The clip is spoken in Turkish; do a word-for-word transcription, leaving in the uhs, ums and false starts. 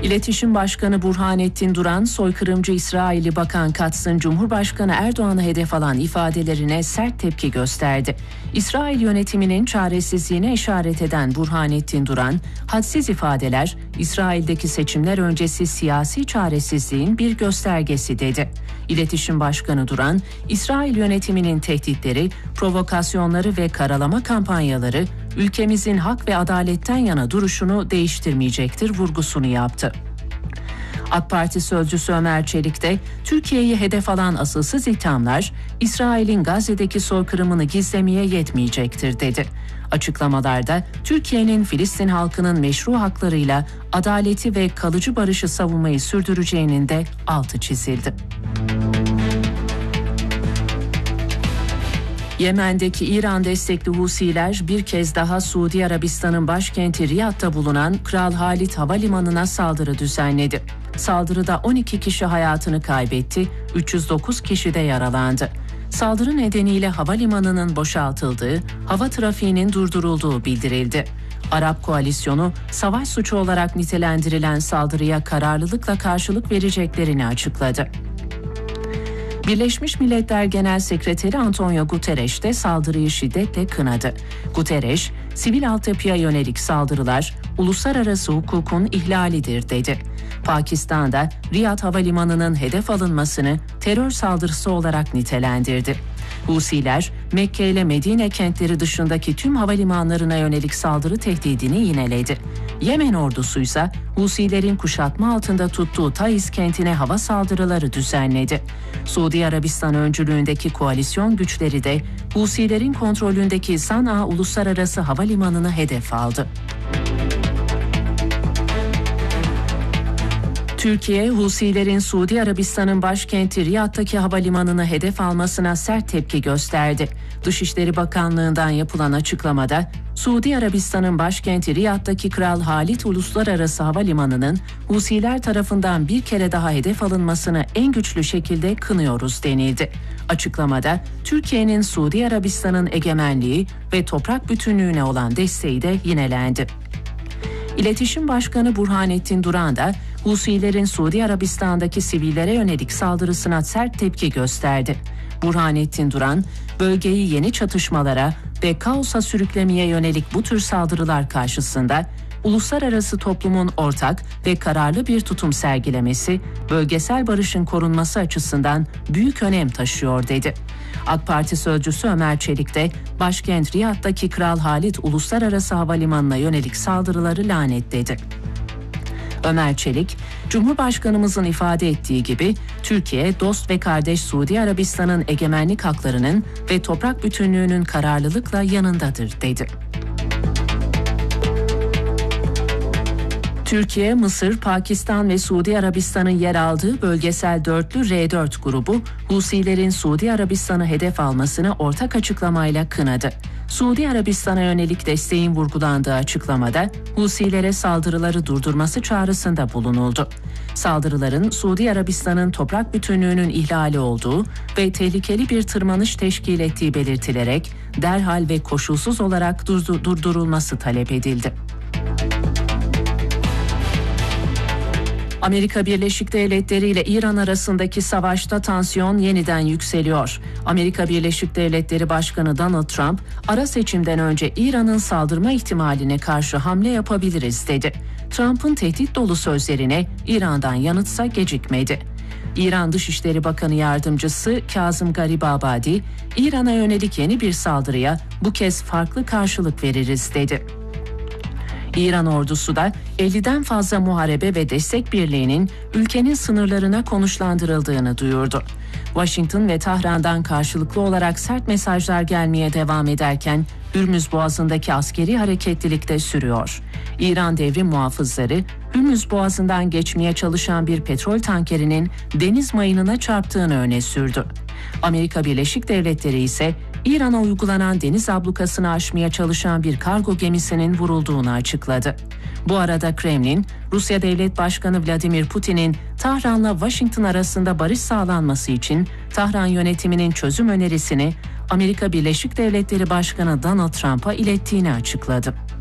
İletişim Başkanı Burhanettin Duran, soykırımcı İsrailli Bakan Katz'ın Cumhurbaşkanı Erdoğan'ı hedef alan ifadelerine sert tepki gösterdi. İsrail yönetiminin çaresizliğine işaret eden Burhanettin Duran, hadsiz ifadeler İsrail'deki seçimler öncesi siyasi çaresizliğin bir göstergesi dedi. İletişim Başkanı Duran, İsrail yönetiminin tehditleri, provokasyonları ve karalama kampanyaları ülkemizin hak ve adaletten yana duruşunu değiştirmeyecektir vurgusunu yaptı. AK Parti sözcüsü Ömer Çelik de Türkiye'yi hedef alan asılsız ithamlar İsrail'in Gazze'deki soykırımını gizlemeye yetmeyecektir dedi. Açıklamalarda Türkiye'nin Filistin halkının meşru haklarıyla adaleti ve kalıcı barışı savunmayı sürdüreceğinin de altı çizildi. Yemen'deki İran destekli Husiler bir kez daha Suudi Arabistan'ın başkenti Riyad'da bulunan Kral Halid Havalimanı'na saldırı düzenledi. Saldırıda on iki kişi hayatını kaybetti, üç yüz dokuz kişi de yaralandı. Saldırı nedeniyle havalimanının boşaltıldığı, hava trafiğinin durdurulduğu bildirildi. Arap koalisyonu savaş suçu olarak nitelendirilen saldırıya kararlılıkla karşılık vereceklerini açıkladı. Birleşmiş Milletler Genel Sekreteri Antonio Guterres de saldırıyı şiddetle kınadı. Guterres, sivil altyapıya yönelik saldırılar uluslararası hukukun ihlalidir dedi. Pakistan'da Riyad Havalimanı'nın hedef alınmasını terör saldırısı olarak nitelendirdi. Husiler, Mekke ile Medine kentleri dışındaki tüm havalimanlarına yönelik saldırı tehdidini yineledi. Yemen ordusuysa Husilerin kuşatma altında tuttuğu Taiz kentine hava saldırıları düzenledi. Suudi Arabistan öncülüğündeki koalisyon güçleri de Husilerin kontrolündeki San'a Uluslararası Havalimanı'nı hedef aldı. Türkiye, Husilerin Suudi Arabistan'ın başkenti Riyad'daki havalimanını hedef almasına sert tepki gösterdi. Dışişleri Bakanlığı'ndan yapılan açıklamada, Suudi Arabistan'ın başkenti Riyad'daki Kral Halid Uluslararası Havalimanı'nın Husiler tarafından bir kere daha hedef alınmasını en güçlü şekilde kınıyoruz denildi. Açıklamada, Türkiye'nin Suudi Arabistan'ın egemenliği ve toprak bütünlüğüne olan desteği de yinelendi. İletişim Başkanı Burhanettin Duran da Husilerin Suudi Arabistan'daki sivillere yönelik saldırısına sert tepki gösterdi. Burhanettin Duran, bölgeyi yeni çatışmalara ve kaosa sürüklemeye yönelik bu tür saldırılar karşısında uluslararası toplumun ortak ve kararlı bir tutum sergilemesi, bölgesel barışın korunması açısından büyük önem taşıyor dedi. AK Parti sözcüsü Ömer Çelik de başkent Riyad'daki Kral Halid Uluslararası Havalimanı'na yönelik saldırıları lanetledi. Ömer Çelik, Cumhurbaşkanımızın ifade ettiği gibi Türkiye, dost ve kardeş Suudi Arabistan'ın egemenlik haklarının ve toprak bütünlüğünün kararlılıkla yanındadır dedi. Türkiye, Mısır, Pakistan ve Suudi Arabistan'ın yer aldığı bölgesel dörtlü R dört grubu, Husilerin Suudi Arabistan'ı hedef almasını ortak açıklamayla kınadı. Suudi Arabistan'a yönelik desteğin vurgulandığı açıklamada, Husilere saldırıları durdurması çağrısında bulunuldu. Saldırıların Suudi Arabistan'ın toprak bütünlüğünün ihlali olduğu ve tehlikeli bir tırmanış teşkil ettiği belirtilerek derhal ve koşulsuz olarak durdurulması talep edildi. Amerika Birleşik Devletleri ile İran arasındaki savaşta tansiyon yeniden yükseliyor. Amerika Birleşik Devletleri Başkanı Donald Trump, ara seçimden önce İran'ın saldırma ihtimaline karşı hamle yapabiliriz dedi. Trump'ın tehdit dolu sözlerine İran'dan yanıtsa gecikmedi. İran Dışişleri Bakanı Yardımcısı Kazım Garibabadi, İran'a yönelik yeni bir saldırıya bu kez farklı karşılık veririz dedi. İran ordusu da elliden fazla muharebe ve destek birliğinin ülkenin sınırlarına konuşlandırıldığını duyurdu. Washington ve Tahran'dan karşılıklı olarak sert mesajlar gelmeye devam ederken Hürmüz Boğazı'ndaki askeri hareketlilik de sürüyor. İran devrim muhafızları Hürmüz Boğazı'ndan geçmeye çalışan bir petrol tankerinin deniz mayınına çarptığını öne sürdü. Amerika Birleşik Devletleri ise İran'a uygulanan deniz ablukasını aşmaya çalışan bir kargo gemisinin vurulduğunu açıkladı. Bu arada Kremlin, Rusya Devlet Başkanı Vladimir Putin'in Tahran'la Washington arasında barış sağlanması için Tahran yönetiminin çözüm önerisini Amerika Birleşik Devletleri Başkanı Donald Trump'a ilettiğini açıkladı.